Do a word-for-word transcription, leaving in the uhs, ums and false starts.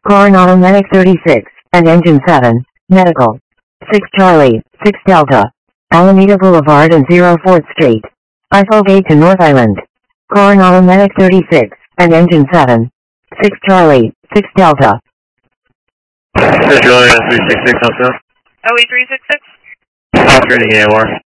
Coronado Medic thirty-six, and Engine seven, Medical. six Charlie, six Delta. Alameda Boulevard and zero fourth Street. Eiffel Gate to North Island. Coronado Medic thirty-six, and Engine seven. six Charlie, six Delta. six Charlie, three six six, how's that? O E three six six? Oscar to A O R.